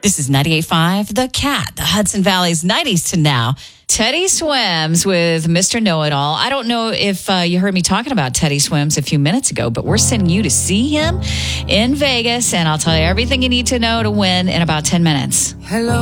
This is 98.5 The Cat, the Hudson Valley's 90s to now. Teddy Swims with Mr. Know-It-All. I don't know if you heard me talking about Teddy Swims a few minutes ago, but we're sending you to see him in Vegas, and I'll tell you everything you need to know to win in about 10 minutes. Hello.